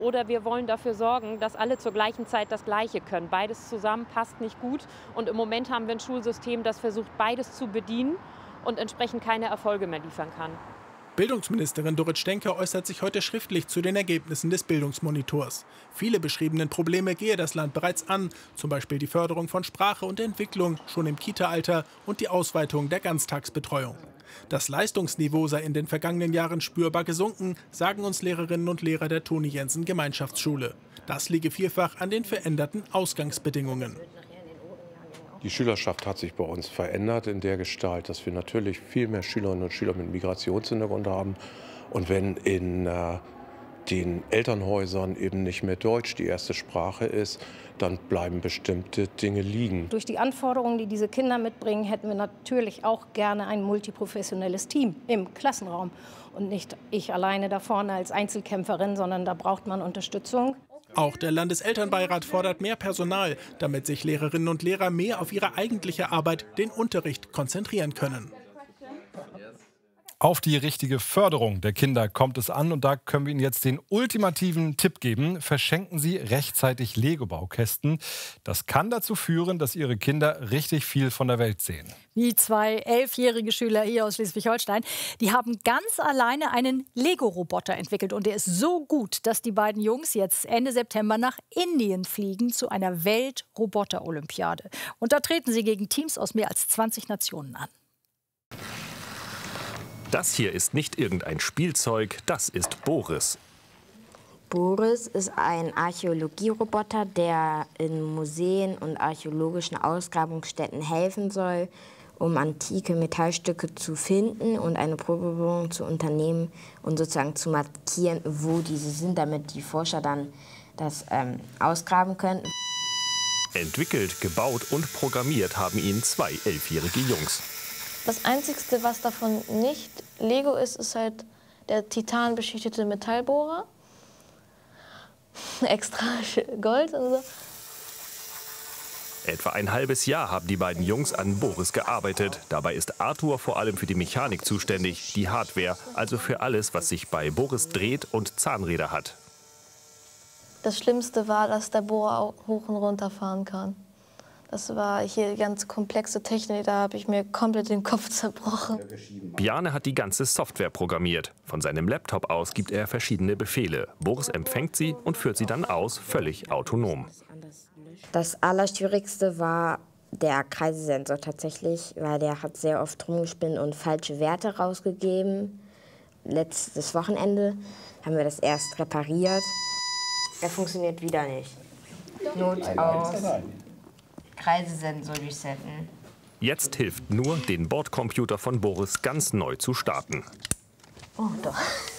Oder wir wollen dafür sorgen, dass alle zur gleichen Zeit das Gleiche können. Beides zusammen passt nicht gut. Und im Moment haben wir ein Schulsystem, das versucht, beides zu bedienen und entsprechend keine Erfolge mehr liefern kann. Bildungsministerin Dorit Stenke äußert sich heute schriftlich zu den Ergebnissen des Bildungsmonitors. Viele beschriebenen Probleme gehe das Land bereits an, zum Beispiel die Förderung von Sprache und Entwicklung schon im Kita-Alter und die Ausweitung der Ganztagsbetreuung. Das Leistungsniveau sei in den vergangenen Jahren spürbar gesunken, sagen uns Lehrerinnen und Lehrer der Toni Jensen Gemeinschaftsschule. Das liege vielfach an den veränderten Ausgangsbedingungen. Die Schülerschaft hat sich bei uns verändert in der Gestalt, dass wir natürlich viel mehr Schülerinnen und Schüler mit Migrationshintergrund haben. Und wenn in den Elternhäusern eben nicht mehr Deutsch die erste Sprache ist, dann bleiben bestimmte Dinge liegen. Durch die Anforderungen, die diese Kinder mitbringen, hätten wir natürlich auch gerne ein multiprofessionelles Team im Klassenraum. Und nicht ich alleine da vorne als Einzelkämpferin, sondern da braucht man Unterstützung. Auch der Landeselternbeirat fordert mehr Personal, damit sich Lehrerinnen und Lehrer mehr auf ihre eigentliche Arbeit, den Unterricht, konzentrieren können. Auf die richtige Förderung der Kinder kommt es an und da können wir Ihnen jetzt den ultimativen Tipp geben. Verschenken Sie rechtzeitig Lego-Baukästen. Das kann dazu führen, dass Ihre Kinder richtig viel von der Welt sehen. Wie zwei 11-jährige Schüler hier aus Schleswig-Holstein. Die haben ganz alleine einen Lego-Roboter entwickelt. Und der ist so gut, dass die beiden Jungs jetzt Ende September nach Indien fliegen zu einer Welt-Roboter-Olympiade. Und da treten sie gegen Teams aus mehr als 20 Nationen an. Das hier ist nicht irgendein Spielzeug, das ist Boris. Boris ist ein Archäologieroboter, der in Museen und archäologischen Ausgrabungsstätten helfen soll, um antike Metallstücke zu finden und eine Probebohrung zu unternehmen und sozusagen zu markieren, wo diese sind, damit die Forscher dann das ausgraben können. Entwickelt, gebaut und programmiert haben ihn zwei 11-jährige Jungs. Das Einzige, was davon nicht Lego ist, ist halt der titanbeschichtete Metallbohrer. Extra Gold und so. Etwa ein halbes Jahr haben die beiden Jungs an Boris gearbeitet. Dabei ist Arthur vor allem für die Mechanik zuständig, die Hardware, also für alles, was sich bei Boris dreht und Zahnräder hat. Das Schlimmste war, dass der Bohrer auch hoch und runter fahren kann. Das war hier die ganz komplexe Technik, da habe ich mir komplett den Kopf zerbrochen. Bjarne hat die ganze Software programmiert. Von seinem Laptop aus gibt er verschiedene Befehle. Boris empfängt sie und führt sie dann aus, völlig autonom. Das Allerschwierigste war der Kreisesensor tatsächlich, weil der hat sehr oft rumgespinnt und falsche Werte rausgegeben. Letztes Wochenende haben wir das erst repariert. Er funktioniert wieder nicht. Not aus. Kreisesensor resetten. Jetzt hilft nur, den Bordcomputer von Boris ganz neu zu starten. Oh doch.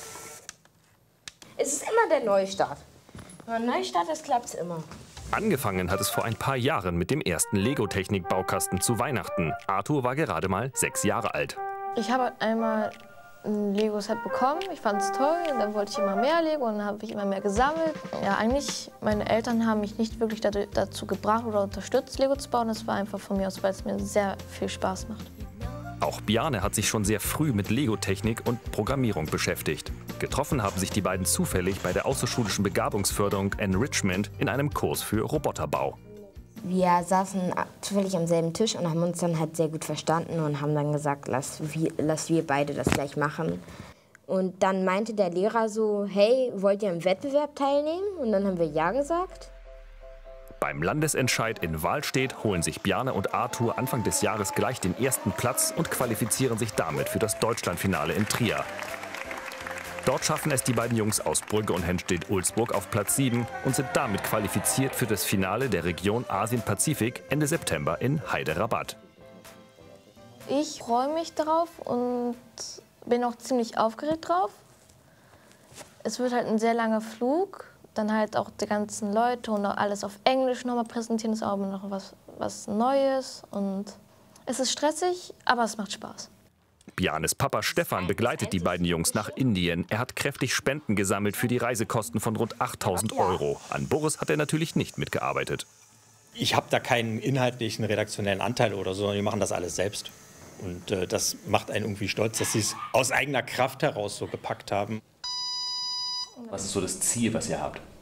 Es ist immer der Neustart. Wenn man neu startet, klappt es immer. Angefangen hat es vor ein paar Jahren mit dem ersten Lego-Technik-Baukasten zu Weihnachten. Arthur war gerade mal 6 Jahre alt. Ich habe einmal ein Lego-Set bekommen, ich fand es toll, und dann wollte ich immer mehr Lego und dann habe ich immer mehr gesammelt. Ja, eigentlich, meine Eltern haben mich nicht wirklich dazu gebracht oder unterstützt, Lego zu bauen. Das war einfach von mir aus, weil es mir sehr viel Spaß macht. Auch Bjarne hat sich schon sehr früh mit Lego-Technik und Programmierung beschäftigt. Getroffen haben sich die beiden zufällig bei der außerschulischen Begabungsförderung Enrichment in einem Kurs für Roboterbau. Wir saßen zufällig am selben Tisch und haben uns dann halt sehr gut verstanden und haben dann gesagt, lass wir beide das gleich machen. Und dann meinte der Lehrer so, hey, wollt ihr im Wettbewerb teilnehmen? Und dann haben wir ja gesagt. Beim Landesentscheid in Wahlstedt holen sich Bjarne und Arthur Anfang des Jahres gleich den ersten Platz und qualifizieren sich damit für das Deutschlandfinale in Trier. Dort schaffen es die beiden Jungs aus Brügge und Henstedt-Ulzburg auf Platz 7 und sind damit qualifiziert für das Finale der Region Asien-Pazifik Ende September in Hyderabad. Ich freue mich drauf und bin auch ziemlich aufgeregt drauf. Es wird halt ein sehr langer Flug, dann halt auch die ganzen Leute und auch alles auf Englisch nochmal präsentieren, ist auch noch was Neues und es ist stressig, aber es macht Spaß. Bjarnes Papa Stefan begleitet die beiden Jungs nach Indien. Er hat kräftig Spenden gesammelt für die Reisekosten von rund 8.000 €. An Boris hat er natürlich nicht mitgearbeitet. Ich habe da keinen inhaltlichen, redaktionellen Anteil oder so, die machen das alles selbst. Und das macht einen irgendwie stolz, dass sie es aus eigener Kraft heraus so gepackt haben. Was ist so das Ziel, was ihr habt?